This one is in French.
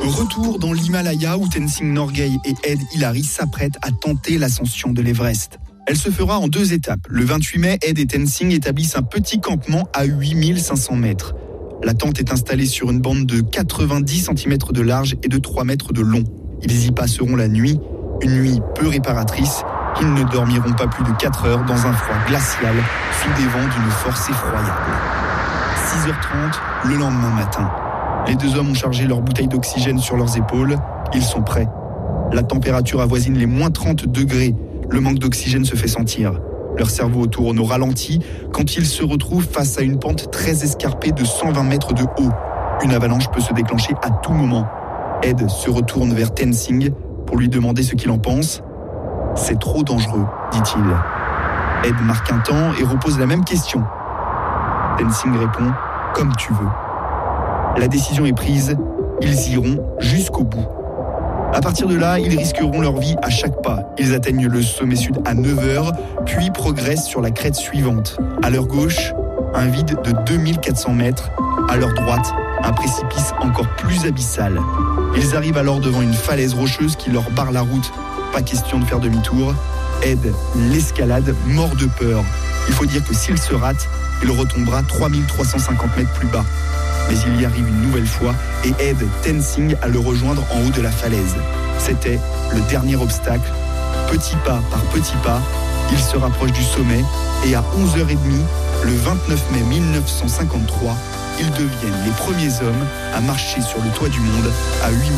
Retour dans l'Himalaya où Tenzing Norgay et Ed Hillary s'apprêtent à tenter l'ascension de l'Everest. Elle se fera en 2 étapes. Le 28 mai, Ed et Tenzing établissent un petit campement à 8500 mètres. La tente est installée sur une bande de 90 cm de large et de 3 mètres de long. Ils y passeront la nuit, une nuit peu réparatrice. Ils ne dormiront pas plus de 4 heures dans un froid glacial sous des vents d'une force effroyable. 6h30, le lendemain matin. Les 2 hommes ont chargé leurs bouteilles d'oxygène sur leurs épaules. Ils sont prêts. La température avoisine les moins 30 degrés. Le manque d'oxygène se fait sentir. Leur cerveau tourne au ralenti quand ils se retrouvent face à une pente très escarpée de 120 mètres de haut. Une avalanche peut se déclencher à tout moment. Ed se retourne vers Tenzing pour lui demander ce qu'il en pense. « C'est trop dangereux », dit-il. Ed marque un temps et repose la même question. Tenzing répond « Comme tu veux ». La décision est prise, ils iront jusqu'au bout. À partir de là, ils risqueront leur vie à chaque pas. Ils atteignent le sommet sud à 9h, puis progressent sur la crête suivante. À leur gauche, un vide de 2400 mètres. À leur droite, un précipice encore plus abyssal. Ils arrivent alors devant une falaise rocheuse qui leur barre la route. Pas question de faire demi-tour. Ed l'escalade, mort de peur. Il faut dire que s'il se rate, il retombera 3350 mètres plus bas. Mais il y arrive une nouvelle fois et aide Tenzing à le rejoindre en haut de la falaise. C'était le dernier obstacle. Petit pas par petit pas, il se rapproche du sommet et à 11h30, le 29 mai 1953, ils deviennent les premiers hommes à marcher sur le toit du monde à 8